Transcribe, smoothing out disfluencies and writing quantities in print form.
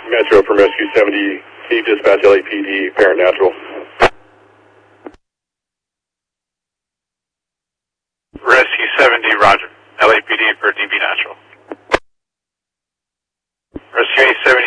Metro from Rescue 70, Steve dispatch LAPD, parent natural. Rescue 70, roger. LAPD for DB natural. Rescue 870